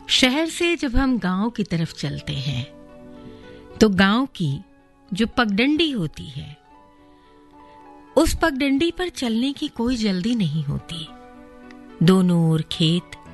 शहर से जब हम गांव की तरफ चलते हैं तो गांव की जो पगडंडी होती है उस पगडंडी पर चलने की कोई जल्दी नहीं होती। दोनों ओर खेत,